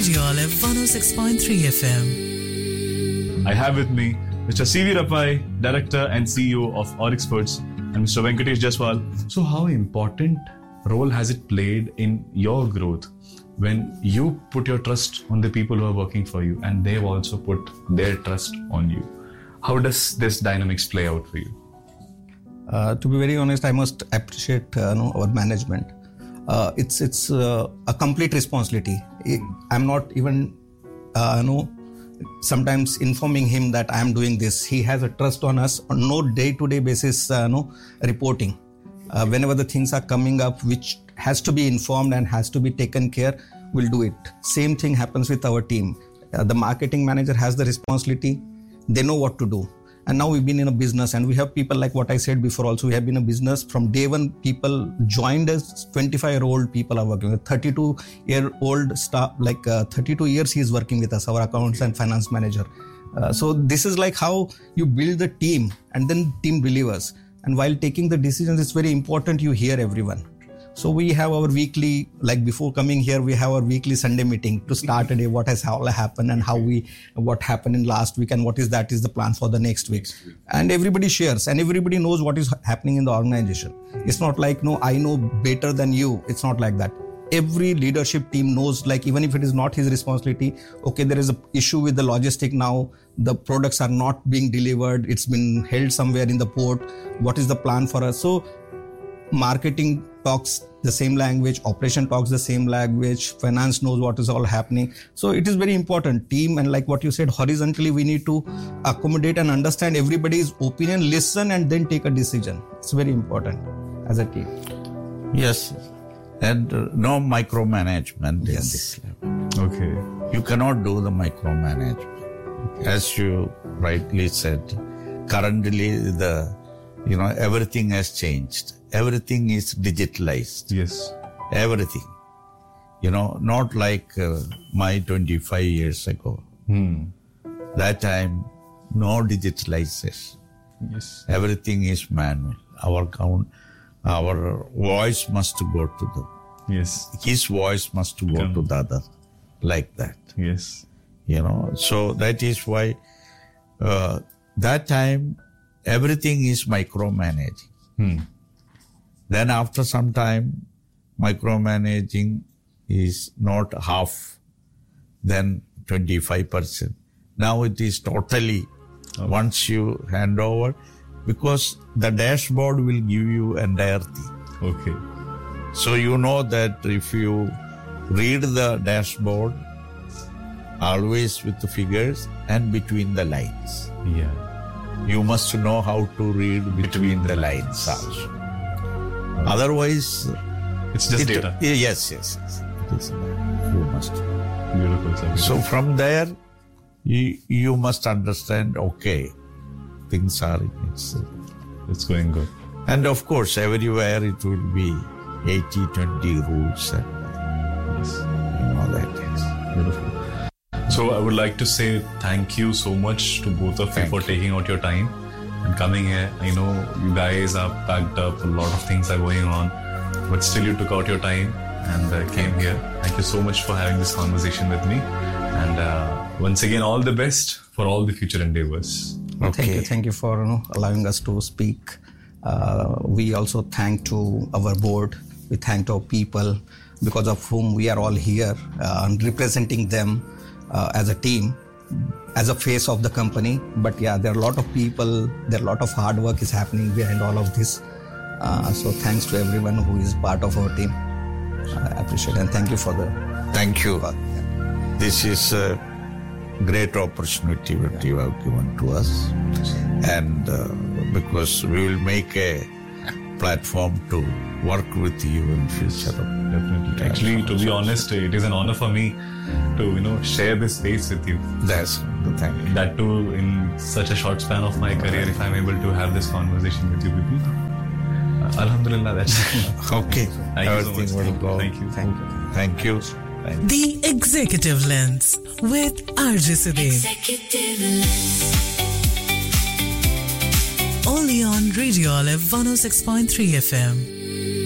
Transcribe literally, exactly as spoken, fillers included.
Radio Olive one oh six point three F M. I have with me Mister C V Rappai, Director and C E O of Aurixperts, and Mister Venkatesh Jaswal. So how important role has it played in your growth when you put your trust on the people who are working for you and they've also put their trust on you? How does this dynamics play out for you? Uh, to be very honest, I must appreciate uh, no, our management. Uh, it's it's uh, a complete responsibility. I'm not even uh, no sometimes informing him that I am doing this. He has a trust on us on no day-to-day basis. Uh, no reporting uh, whenever the things are coming up, which has to be informed and has to be taken care. We'll do it. Same thing happens with our team. Uh, the marketing manager has the responsibility. They know what to do. And now we've been in a business and we have people like what I said before also, we have been in a business from day one. People joined us, twenty-five year old people are working with, thirty-two year old staff, like uh, thirty-two years he is working with us, our accounts and finance manager. Uh, so this is like how you build the team and then team delivers. And while taking the decisions, it's very important you hear everyone. So we have our weekly, like before coming here, we have our weekly Sunday meeting to start a day, what has all happened and how we, what happened in last week and what is that is the plan for the next week. And everybody shares and everybody knows what is happening in the organization. It's not like, no, I know better than you. It's not like that. Every leadership team knows, like even if it is not his responsibility, okay, there is an issue with the logistic now, the products are not being delivered, it's been held somewhere in the port, what is the plan for us? So marketing talks the same language, operation talks the same language, finance knows what is all happening. So it is very important. Team and like what you said, horizontally we need to accommodate and understand everybody's opinion, listen and then take a decision. It's very important as a team. Yes. And uh, no micromanagement yes. in this level. Okay. You cannot do the micromanagement. Okay. As you rightly said, currently the, you know, everything has changed. Everything is digitalized. Yes. Everything. You know, not like uh, my twenty-five years ago. Hmm. That time, no digitalization. Yes. Everything is manual. Our count, our voice must go to the, Yes. his voice must go Come. to the other, like that. Yes. You know, so that is why uh, that time everything is micromanaging. Hmm. Then after some time, micromanaging is not half, then twenty-five percent. Now it is totally, oh. once you hand over, because the dashboard will give you entire thing. Okay. So you know that if you read the dashboard, always with the figures and between the lines. Yeah. You must know how to read between, Between the, the lines, lines. also. Otherwise, It's just it- data. Yes, yes, yes. It is, you must. Beautiful, sir. So from there, you, you must understand, okay, things are in its. It's going good. And of course, everywhere it will be eighty twenty rules and Yes. you know that is. Beautiful. So I would like to say thank you so much to both of you Thank for you. taking out your time and coming here. I know you guys are packed up, a lot of things are going on, but still you took out your time and uh, came here. Thank you so much for having this conversation with me. And uh, once again, all the best for all the future endeavors. Thank you. Okay. Thank you for you know, allowing us to speak. Uh, we also thank to our board. We thank to our people because of whom we are all here uh, and representing them uh, as a team, as a face of the company. But yeah, there are a lot of people, there are a lot of hard work is happening behind all of this. Uh, so thanks to everyone who is part of our team. I appreciate it and thank you for the Thank you. call. Yeah. This is a great opportunity that you have given to us. And uh, because we will make a platform to work with you in future. Definitely. Actually, to be honest, it is an honor for me to, you know, share this space with you. That's the thing. That too, in such a short span of my career, if I'm able to have this conversation with you people. Uh, Alhamdulillah, that's Okay. Thank you so Everything much. will go. Thank you. Thank you. Thank you. Thank you. The Executive Lens with R J Sudev. Executive Lens. Only on Radio Olive one oh six point three F M.